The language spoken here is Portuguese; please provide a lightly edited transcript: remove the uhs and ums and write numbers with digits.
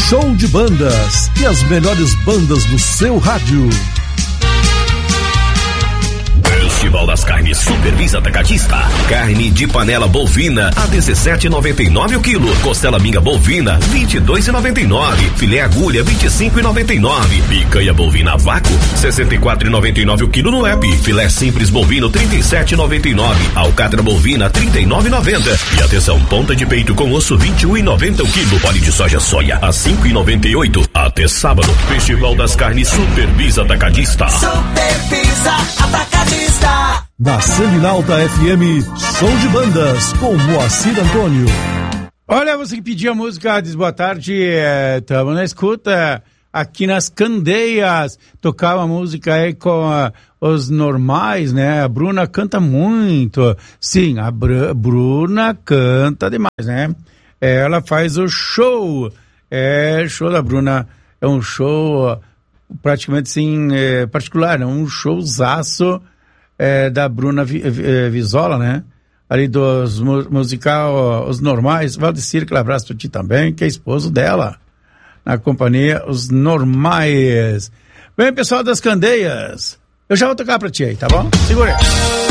show de bandas e as melhores bandas do seu rádio. Festival das Carnes Supervisa Atacadista. Carne de panela bovina a 17,99 o quilo. Costela minga bovina 22,99. Filé agulha 25,99. Picanha bovina a vácuo 64,99 o quilo no app. Filé simples bovino 37,99. Alcatra bovina 39,90. E atenção, ponta de peito com osso 21,90 o quilo. Óleo de soja a 5,98. Até sábado. Festival das Carnes Supervisa Atacadista. Supervisa Atacadista. Na Seminalta FM, show de bandas com Moacir Antônio. Olha, você que pediu a música, diz boa tarde, estamos na escuta aqui nas Candeias, tocava a música aí com os normais, né? A Bruna canta muito, sim, a Bruna canta demais, né? Ela faz o show, show da Bruna, é um show praticamente assim, particular, é um showzaço da Bruna Visola, né? Ali dos musical, os normais. Valdecir, aquele abraço pra ti também, que é esposo dela. Na companhia, os normais. Bem, pessoal das Candeias, eu já vou tocar pra ti aí, tá bom? Segura aí.